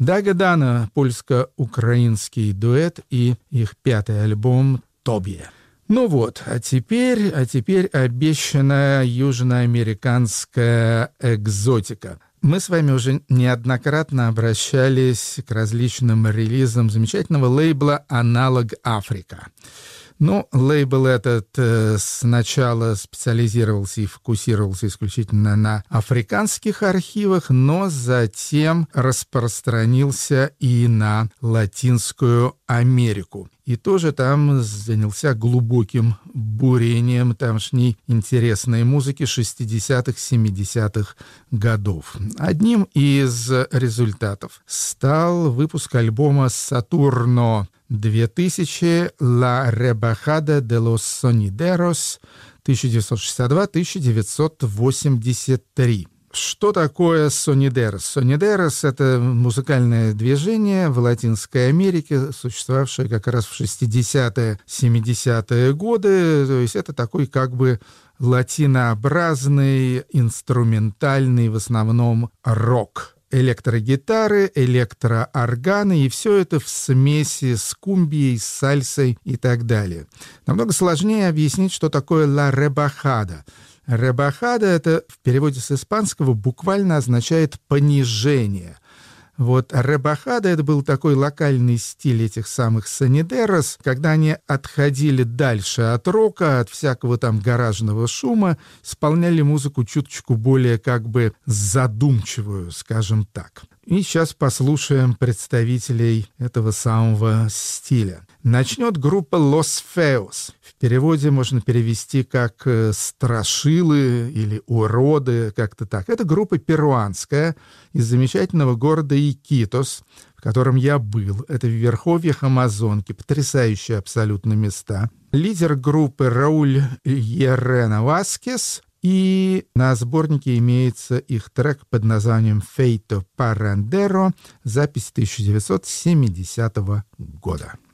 Дагадана — польско-украинский дуэт и их 5-й альбом «Тобе». Ну вот, а теперь обещанная южноамериканская экзотика. Мы с вами уже неоднократно обращались к различным релизам замечательного лейбла «Аналог Африка». Ну, лейбл этот сначала специализировался и фокусировался исключительно на африканских архивах, но затем распространился и на Латинскую Америку. И тоже там занялся глубоким бурением тамошней интересной музыки 60-х, 70-х годов. Одним из результатов стал выпуск альбома «Сатурно 2000 La Rebajada de los Sonideros» 1962-1983. Что такое сонидерос? Сонидерос — это музыкальное движение в Латинской Америке, существовавшее как раз в 60-е, 70-е годы. То есть это такой как бы латинообразный, инструментальный, в основном, рок. Электрогитары, электроорганы, и все это в смеси с кумбией, с сальсой и так далее. Намного сложнее объяснить, что такое «ла ребахада». Ребахада — это в переводе с испанского буквально означает «понижение». Вот ребахада — это был такой локальный стиль этих самых сонидерос, когда они отходили дальше от рока, от всякого там гаражного шума, исполняли музыку чуточку более как бы задумчивую, скажем так. И сейчас послушаем представителей этого самого стиля. Начнет группа «Los Feos». В переводе можно перевести как «страшилы» или «уроды», как-то так. Это группа перуанская из замечательного города Икитос, в котором я был. Это в верховьях Амазонки, потрясающие абсолютно места. Лидер группы Рауль Ерена Васкес. И на сборнике имеется их трек под названием «Feito Parrandero», запись 1970 года.